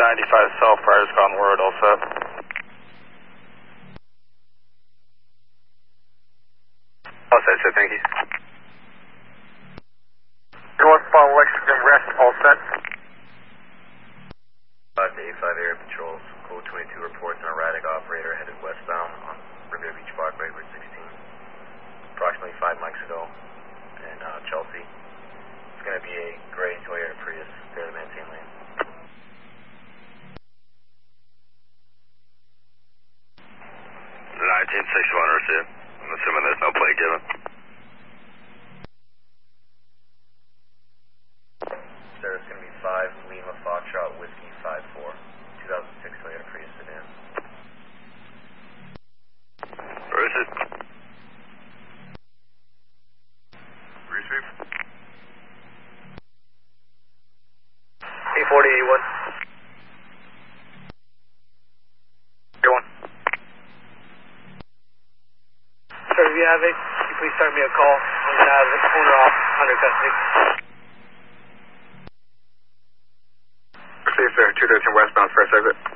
295 South, Prior's gone word, all set. All set, sir, thank you. Northbound Lexington West, all set. 5 to 85 Air Patrols, Code 22 reports an erratic operator headed westbound on Riviera Beach Parkway, Route 16. Approximately 5 mics ago in Chelsea. It's going to be a gray Toyota Prius, there to maintain lane. The 1961 received. I'm assuming there's no plate given. Sir, it's going to be 5 Lima Foxtrot Whiskey 54, 2006 Toyota Prius sedan. Received. Receive. P4081. Going. Sir, if you have it, can you please start me a call? I'm going to have the owner off under custody. Receive, sir. 213 westbound, first exit.